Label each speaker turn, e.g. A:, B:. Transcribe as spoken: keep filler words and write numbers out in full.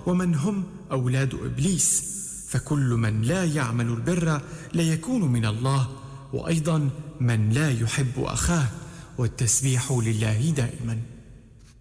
A: ومن هم أولاد إبليس، فكل من لا يعمل البر لا يكون من الله، وأيضا من لا يحب أخاه، والتسبيح لله دائما.